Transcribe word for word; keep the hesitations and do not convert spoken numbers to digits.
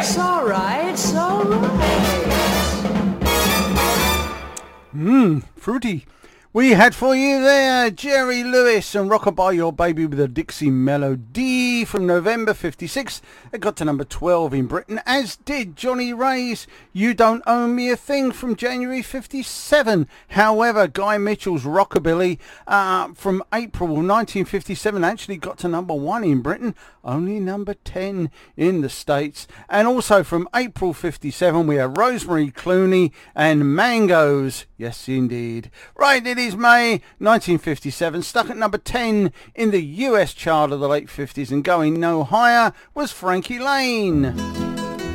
It's all right, it's all right. Mmm, fruity. We had for you there Jerry Lewis and Rockabye Your Baby with a Dixie Melody from November fifty-six. It got to number twelve in Britain, as did Johnny Ray's You Don't Own Me a Thing from January fifty-seven. However, Guy Mitchell's Rockabilly uh, from April nineteen fifty-seven actually got to number one in Britain, only number ten in the States. And also from April fifty-seven we have Rosemary Clooney and Mangoes. Yes, indeed. Right, it is May nineteen fifty-seven. Stuck at number ten in the U S chart of the late fifties and going no higher was Frankie Lane.